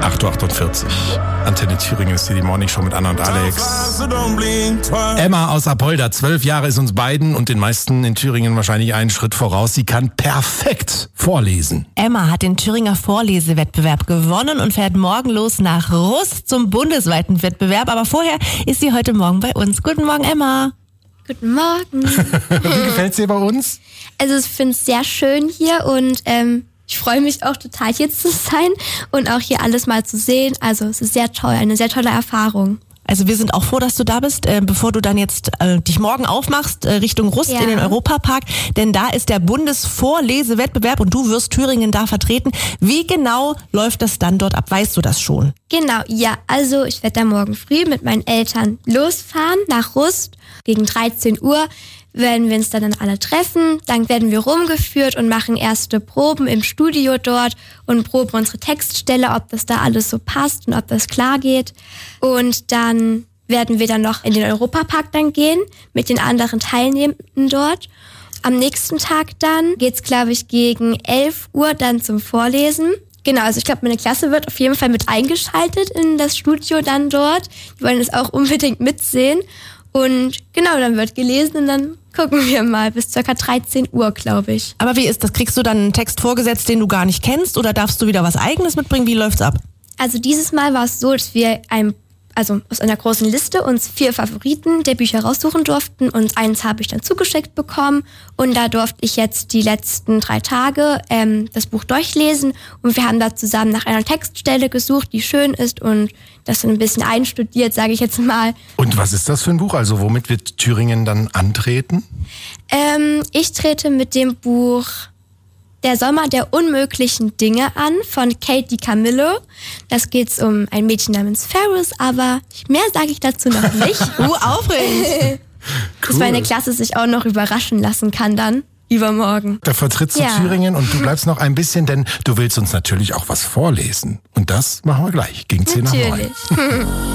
8.48 Uhr. Antenne Thüringen ist hier die Morning Show mit Anna und Alex. Emma aus Apolda, 12 Jahre, ist uns beiden und den meisten in Thüringen wahrscheinlich einen Schritt voraus. Sie kann perfekt vorlesen. Emma hat den Thüringer Vorlesewettbewerb gewonnen und fährt morgen los nach Rust zum bundesweiten Wettbewerb. Aber vorher ist sie heute Morgen bei uns. Guten Morgen, Emma. Guten Morgen. Wie gefällt's dir bei uns? Also ich finde es sehr schön hier und ich freue mich auch total hier zu sein und auch hier alles mal zu sehen. Also es ist sehr toll, eine sehr tolle Erfahrung. Also wir sind auch froh, dass du da bist, bevor du dann jetzt dich morgen aufmachst Richtung Rust in den Europapark. Denn da ist der Bundesvorlesewettbewerb und du wirst Thüringen da vertreten. Wie genau läuft das dann dort ab? Weißt du das schon? Genau, ja. Also ich werde da morgen früh mit meinen Eltern losfahren nach Rust. Gegen 13 Uhr werden wir uns dann alle treffen. Dann werden wir rumgeführt und machen erste Proben im Studio dort und proben unsere Textstelle, ob das da alles so passt und ob das klar geht. Und dann werden wir dann noch in den Europapark dann gehen mit den anderen Teilnehmenden dort. Am nächsten Tag dann geht's, glaube ich, gegen 11 Uhr dann zum Vorlesen. Genau, also ich glaube, meine Klasse wird auf jeden Fall mit eingeschaltet in das Studio dann dort. Die wollen es auch unbedingt mitsehen. Und genau, dann wird gelesen und dann gucken wir mal bis ca. 13 Uhr, glaube ich. Aber wie ist das? Kriegst du dann einen Text vorgesetzt, den du gar nicht kennst, oder darfst du wieder was Eigenes mitbringen? Wie läuft's ab? Also dieses Mal war es so, dass wir aus einer großen Liste uns 4 Favoriten der Bücher raussuchen durften und eins habe ich dann zugeschickt bekommen und da durfte ich jetzt die letzten 3 Tage das Buch durchlesen und wir haben da zusammen nach einer Textstelle gesucht, die schön ist und das dann ein bisschen einstudiert, sage ich jetzt mal. Und was ist das für ein Buch? Also womit wird Thüringen dann antreten? Ich trete mit dem Buch Der Sommer der unmöglichen Dinge an von Kate DiCamillo. Das geht um ein Mädchen namens Ferris, aber mehr sage ich dazu noch nicht. Aufregend. Dass meine Klasse sich auch noch überraschen lassen kann dann übermorgen. Da vertrittst du Thüringen und du bleibst noch ein bisschen, denn du willst uns natürlich auch was vorlesen. Und das machen wir gleich, gegen 10 nach 9. Natürlich.